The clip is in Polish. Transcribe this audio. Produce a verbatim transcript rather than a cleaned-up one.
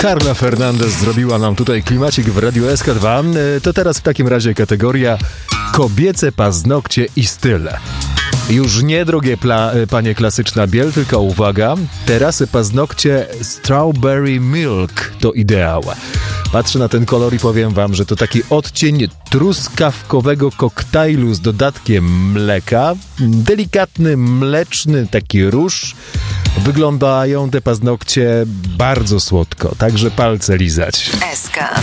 Carla Fernandez zrobiła nam tutaj klimacik w Radiu S K dwa. To teraz w takim razie kategoria kobiece paznokcie i style. Już nie, drogie pla, panie klasyczna biel, tylko uwaga, teraz paznokcie Strawberry Milk to ideał. Patrzę na ten kolor i powiem wam, że to taki odcień truskawkowego koktajlu z dodatkiem mleka. Delikatny, mleczny taki róż. Wyglądają te paznokcie bardzo słodko, także palce lizać. S K.